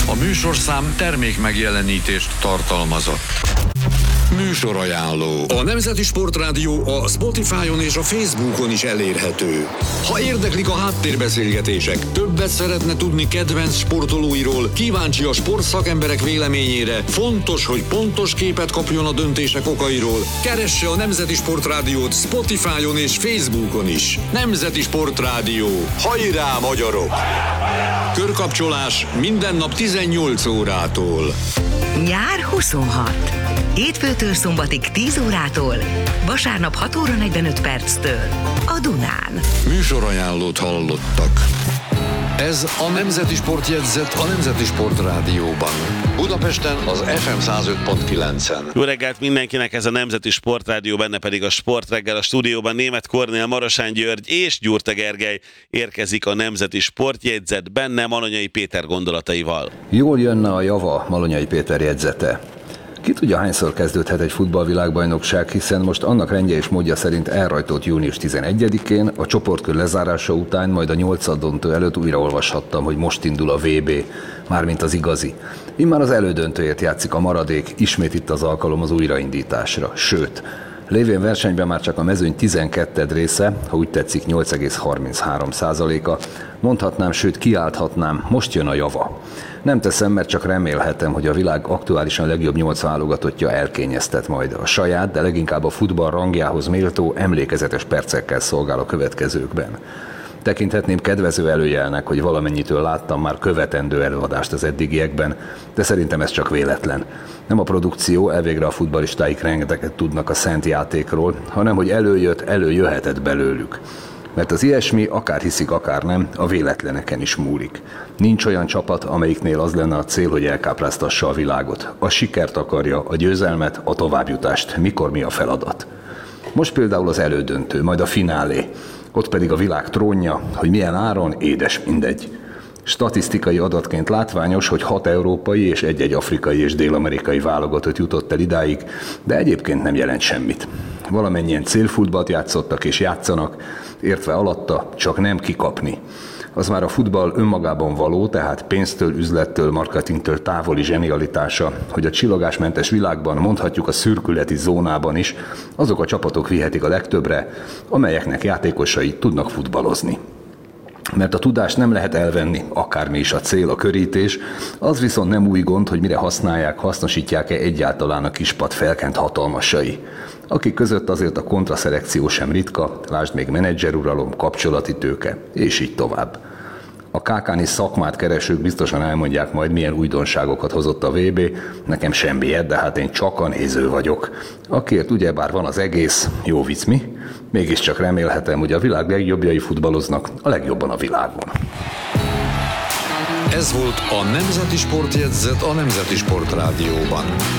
A műsorszám termék megjelenítést tartalmazott. Műsorajánló. A Nemzeti Sportrádió a Spotify-on és a Facebookon is elérhető. Ha érdeklik a háttérbeszélgetések, többet szeretne tudni kedvenc sportolóiról, kíváncsi a sportszakemberek véleményére, fontos, hogy pontos képet kapjon a döntések okairól, keresse a Nemzeti Sportrádiót Spotify-on és Facebookon is. Nemzeti Sportrádió. Hajrá, magyarok! Körkapcsolás minden nap 18 órától. Nyár 26. Hétfőtől szombatig 10 órától, vasárnap 6 óra 45 perctől a Dunán. Műsorajánlót hallottak. Ez a Nemzeti Sportjegyzet a Nemzeti Sportrádióban. Budapesten az FM 105.9-en. Jó reggelt mindenkinek, ez a Nemzeti Sportrádió, benne pedig a Sportreggel. A stúdióban Németh Kornél, Marosán György és Gyurta Gergely. Érkezik a Nemzeti Sportjegyzet, benne Malonyai Péter gondolataival. Jól jönne a java, Malonyai Péter jegyzete. Ki tudja, hányszor kezdődhet egy futballvilágbajnokság, hiszen most annak rendje és módja szerint elrajtott június 11-én, a csoportkör lezárása után, majd a 8. döntő előtt újra olvashattam, hogy most indul a VB, mármint az igazi. Immár az elődöntőért játszik a maradék, ismét itt az alkalom az újraindításra. Sőt, lévén versenyben már csak a mezőny 12. része, ha úgy tetszik 8,33%-a, mondhatnám, sőt kiálthatnám, most jön a java. Nem teszem, mert csak remélhetem, hogy a világ aktuálisan legjobb 8 válogatottja elkényeztet majd. A saját, de leginkább a futball rangjához méltó, emlékezetes percekkel szolgál a következőkben. Tekinthetném kedvező előjelnek, hogy valamennyitől láttam már követendő előadást az eddigiekben, de szerintem ez csak véletlen. Nem a produkció, elvégre a futballistáik rengeteget tudnak a szent játékról, hanem hogy előjöhetett belőlük. Mert az ilyesmi, akár hiszik, akár nem, a véletleneken is múlik. Nincs olyan csapat, amelyiknél az lenne a cél, hogy elkápráztassa a világot. A sikert akarja, a győzelmet, a továbbjutást. Mikor mi a feladat? Most például az elődöntő, majd a finálé. Ott pedig a világ trónja, hogy milyen áron, édes mindegy. Statisztikai adatként látványos, hogy 6 európai és egy afrikai és dél-amerikai válogatott jutott el idáig, de egyébként nem jelent semmit. Valamennyien célfutballt játszottak és játszanak, értve alatta csak nem kikapni. Az már a futball önmagában való, tehát pénztől, üzlettől, marketingtől távoli zsenialitása, hogy a csillagásmentes világban, mondhatjuk a szürkületi zónában is, azok a csapatok vihetik a legtöbbre, amelyeknek játékosai tudnak futballozni. Mert a tudást nem lehet elvenni, akármi is a cél, a körítés, az viszont nem új gond, hogy mire használják, hasznosítják-e egyáltalán a kispad felkent hatalmasai. Akik között azért a kontraszelekció sem ritka, lásd még menedzseruralom, kapcsolati tőke, és így tovább. A kákáni szakmát keresők biztosan elmondják majd, milyen újdonságokat hozott a VB, nekem semmiért, de hát én csak a néző vagyok. Akiért ugyebár van az egész, jó vicc mi? Mégiscsak remélhetem, hogy a világ legjobbjai futballoznak a legjobban a világon. Ez volt a Nemzeti Sportjegyzet a Nemzeti Sportrádióban.